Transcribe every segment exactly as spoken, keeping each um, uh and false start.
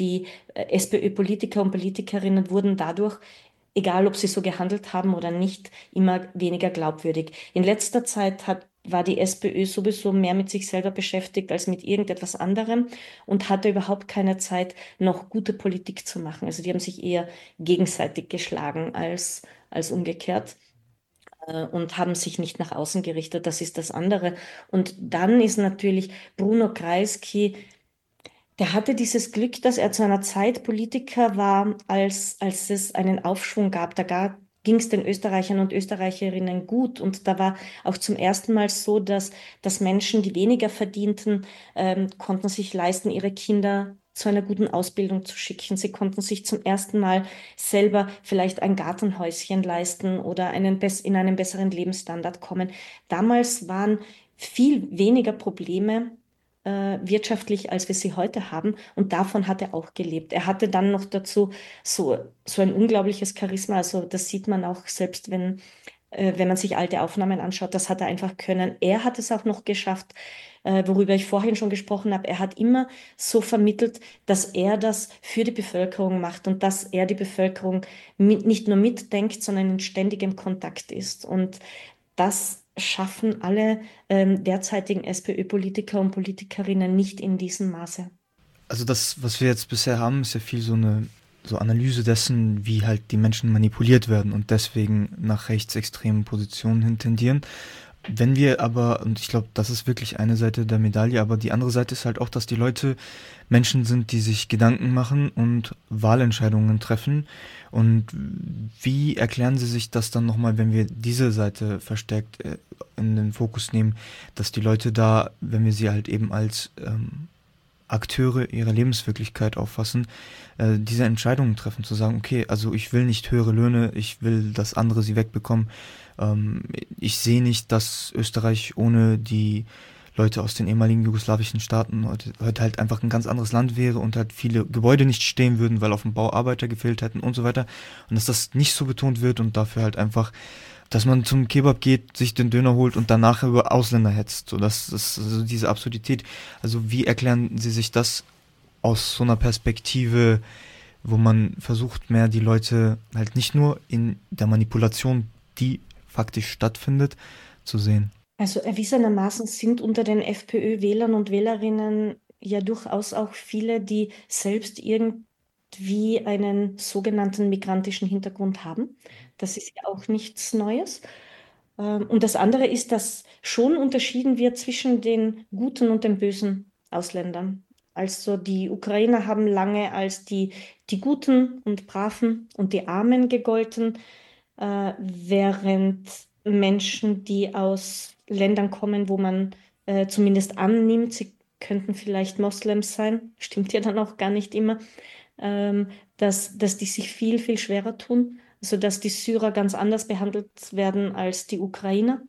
die äh, SPÖ-Politiker und Politikerinnen wurden dadurch, egal ob sie so gehandelt haben oder nicht, immer weniger glaubwürdig. In letzter Zeit hat, war die SPÖ sowieso mehr mit sich selber beschäftigt als mit irgendetwas anderem und hatte überhaupt keine Zeit, noch gute Politik zu machen. Also die haben sich eher gegenseitig geschlagen als, als umgekehrt äh, und haben sich nicht nach außen gerichtet. Das ist das andere. Und dann ist natürlich Bruno Kreisky, der hatte dieses Glück, dass er zu einer Zeit Politiker war, als, als es einen Aufschwung gab. Da ging es den Österreichern und Österreicherinnen gut. Und da war auch zum ersten Mal so, dass, dass Menschen, die weniger verdienten, ähm, konnten sich leisten, ihre Kinder zu einer guten Ausbildung zu schicken. Sie konnten sich zum ersten Mal selber vielleicht ein Gartenhäuschen leisten oder einen, bess- in einen besseren Lebensstandard kommen. Damals waren viel weniger Probleme äh, wirtschaftlich, als wir sie heute haben. Und davon hat er auch gelebt. Er hatte dann noch dazu so, so ein unglaubliches Charisma. Also das sieht man auch selbst, wenn, äh, wenn man sich alte Aufnahmen anschaut. Das hat er einfach können. Er hat es auch noch geschafft, äh, worüber ich vorhin schon gesprochen habe. Er hat immer so vermittelt, dass er das für die Bevölkerung macht und dass er die Bevölkerung mit, nicht nur mitdenkt, sondern in ständigem Kontakt ist. Und das schaffen alle ähm, derzeitigen SPÖ-Politiker und Politikerinnen nicht in diesem Maße. Also das, was wir jetzt bisher haben, ist ja viel so eine so Analyse dessen, wie halt die Menschen manipuliert werden und deswegen nach rechtsextremen Positionen hin tendieren. Wenn wir aber, und ich glaube, das ist wirklich eine Seite der Medaille, aber die andere Seite ist halt auch, dass die Leute Menschen sind, die sich Gedanken machen und Wahlentscheidungen treffen. Und wie erklären Sie sich das dann nochmal, wenn wir diese Seite verstärkt äh, in den Fokus nehmen, dass die Leute da, wenn wir sie halt eben als ähm, Akteure ihrer Lebenswirklichkeit auffassen, äh, diese Entscheidungen treffen, zu sagen, okay, also ich will nicht höhere Löhne, ich will, dass andere sie wegbekommen. Ähm, ich sehe nicht, dass Österreich ohne die Leute aus den ehemaligen jugoslawischen Staaten heute, heute halt einfach ein ganz anderes Land wäre und halt viele Gebäude nicht stehen würden, weil auf dem Bau Arbeiter gefehlt hätten und so weiter. Und dass das nicht so betont wird und dafür halt einfach, dass man zum Kebab geht, sich den Döner holt und danach über Ausländer hetzt. So, das ist also diese Absurdität. Also wie erklären Sie sich das aus so einer Perspektive, wo man versucht, mehr die Leute halt nicht nur in der Manipulation, die faktisch stattfindet, zu sehen? Also erwiesenermaßen sind unter den FPÖ-Wählern und Wählerinnen ja durchaus auch viele, die selbst irgendwie einen sogenannten migrantischen Hintergrund haben. Das ist ja auch nichts Neues. Ähm, Und das andere ist, dass schon unterschieden wird zwischen den guten und den bösen Ausländern. Also die Ukrainer haben lange als die, die Guten und Braven und die Armen gegolten, äh, während Menschen, die aus Ländern kommen, wo man äh, zumindest annimmt, sie könnten vielleicht Moslems sein, stimmt ja dann auch gar nicht immer, ähm, dass, dass die sich viel, viel schwerer tun. Also dass die Syrer ganz anders behandelt werden als die Ukrainer.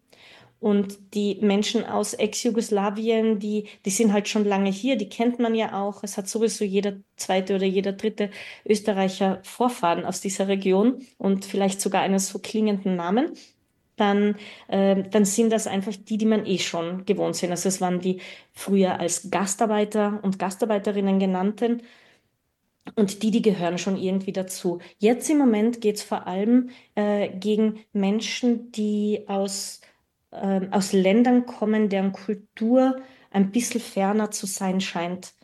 Und die Menschen aus Ex-Jugoslawien, die, die sind halt schon lange hier, die kennt man ja auch. Es hat sowieso jeder zweite oder jeder dritte Österreicher Vorfahren aus dieser Region und vielleicht sogar einen so klingenden Namen. Dann, äh, dann sind das einfach die, die man eh schon gewohnt sind. Also es waren die früher als Gastarbeiter und Gastarbeiterinnen genannten und die, die gehören schon irgendwie dazu. Jetzt im Moment geht es vor allem äh, gegen Menschen, die aus, ähm, aus Ländern kommen, deren Kultur ein bisschen ferner zu sein scheint,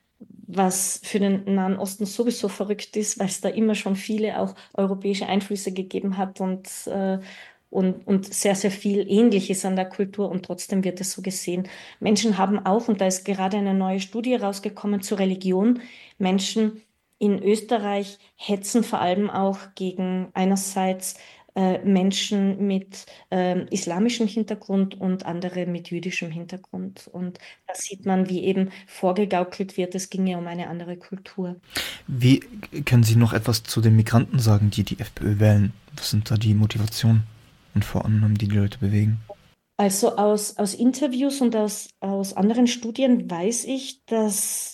was für den Nahen Osten sowieso verrückt ist, weil es da immer schon viele auch europäische Einflüsse gegeben hat und, äh, und, und sehr, sehr viel Ähnliches an der Kultur und trotzdem wird es so gesehen. Menschen haben auch, und da ist gerade eine neue Studie rausgekommen zur Religion, Menschen in Österreich hetzen vor allem auch gegen einerseits äh, Menschen mit ähm, islamischem Hintergrund und andere mit jüdischem Hintergrund. Und da sieht man, wie eben vorgegaukelt wird, es ginge um eine andere Kultur. Wie können Sie noch etwas zu den Migranten sagen, die die FPÖ wählen? Was sind da die Motivationen und Vorannahmen, die die Leute bewegen? Also aus, aus Interviews und aus, aus anderen Studien weiß ich, dass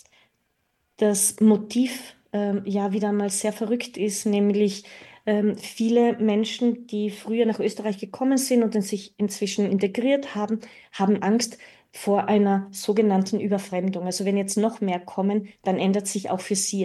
das Motiv ähm, ja wieder mal sehr verrückt ist, nämlich ähm, viele Menschen, die früher nach Österreich gekommen sind und in sich inzwischen integriert haben, haben Angst vor einer sogenannten Überfremdung. Also wenn jetzt noch mehr kommen, dann ändert sich auch für sie